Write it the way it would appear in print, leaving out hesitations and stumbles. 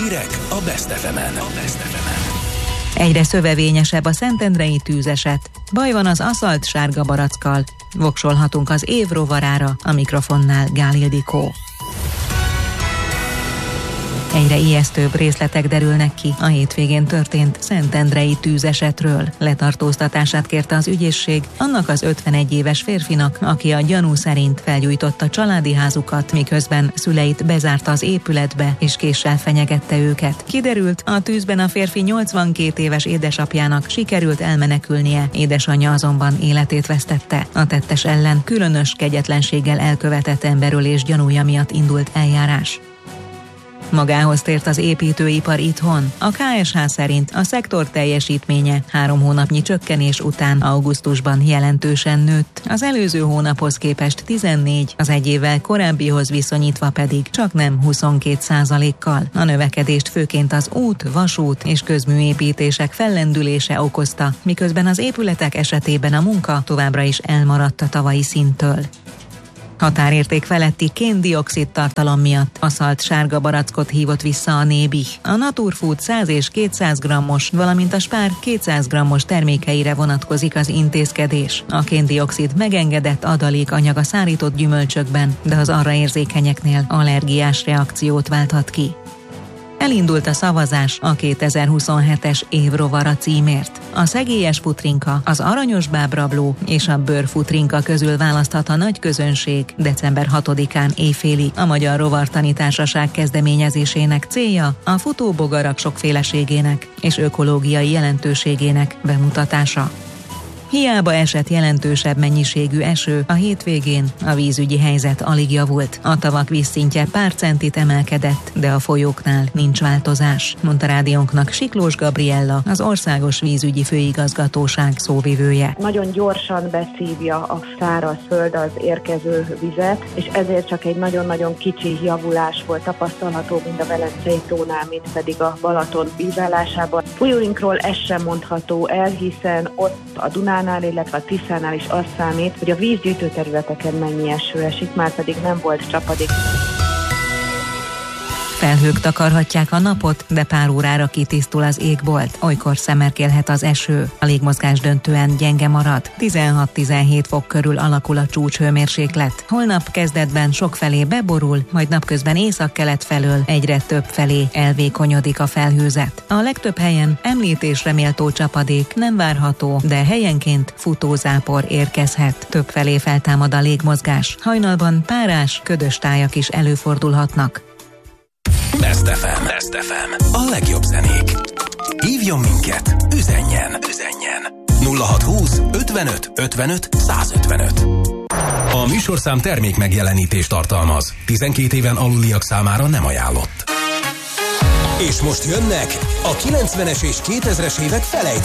Hírek a Best FM-en. Egyre szövevényesebb a szentendrei tűzeset. Baj van az aszalt sárga barackkal. Voksolhatunk az év rovarára, a mikrofonnál Gál Ildikó. Egyre ijesztőbb részletek derülnek ki a hétvégén történt szentendrei tűzesetről. Letartóztatását kérte az ügyészség annak az 51 éves férfinak, aki a gyanú szerint felgyújtotta családi házukat, miközben szüleit bezárta az épületbe és késsel fenyegette őket. Kiderült, a tűzben a férfi 82 éves édesapjának sikerült elmenekülnie, édesanyja azonban életét vesztette. A tettes ellen különös kegyetlenséggel elkövetett emberölés gyanúja miatt indult eljárás. Magához tért az építőipar itthon. A KSH szerint a szektor teljesítménye 3 hónapnyi csökkenés után augusztusban jelentősen nőtt, az előző hónaphoz képest 14, az egy évvel korábbihoz viszonyítva pedig csaknem 22%-kal. A növekedést főként az út, vasút és közműépítések fellendülése okozta, miközben az épületek esetében a munka továbbra is elmaradt a tavalyi szinttől. Határérték feletti kén-dioxid tartalom miatt aszalt sárga barackot hívott vissza a Nébi. A Naturfood 100 és 200 grammos, valamint a Spár 200 grammos termékeire vonatkozik az intézkedés. A kén-dioxid megengedett adalékanyag a szárított gyümölcsökben, de az arra érzékenyeknél allergiás reakciót válthat ki. Elindult a szavazás a 2027-es évrovara címért. A szegélyes futrinka, az aranyos bábrabló és a bőrfutrinka közül választhat a nagy közönség december 6-án éjfélig. A Magyar Rovartani Társaság kezdeményezésének célja a futóbogarak sokféleségének és ökológiai jelentőségének bemutatása. Hiába esett jelentősebb mennyiségű eső, a hétvégén a vízügyi helyzet alig javult. A tavak vízszintje pár centit emelkedett, de a folyóknál nincs változás, mondta rádiónknak Siklós Gabriella, az Országos Vízügyi Főigazgatóság szóvivője. Nagyon gyorsan beszívja a szárazföld az érkező vizet, és ezért csak egy nagyon-nagyon kicsi javulás volt tapasztalható, mind a Velencei tónál, mind pedig a Balaton vízállásában. Folyóinkról ez sem mondható el, hiszen ott a Dunánál, illetve a Tiszánál is azt számít, hogy a vízgyűjtő területeken mennyi eső esik, már pedig nem volt csapadék. Felhők takarhatják a napot, de pár órára kitisztul az égbolt. Olykor szemerkélhet az eső. A légmozgás döntően gyenge marad. 16-17 fok körül alakul a csúcshőmérséklet. Holnap kezdetben sokfelé beborul, majd napközben északkelet felől egyre több felé elvékonyodik a felhőzet. A legtöbb helyen említésre méltó csapadék nem várható, de helyenként futózápor érkezhet. Több felé feltámad a légmozgás. Hajnalban párás, ködös tájak is előfordulhatnak. Best FM. A legjobb zenék. Hívjon minket, üzenjen. 0620 55 55 155. A műsorszám termék megjelenítést tartalmaz. 12 éven aluliak számára nem ajánlott. És most jönnek a 90-es és 2000-es évek felejtett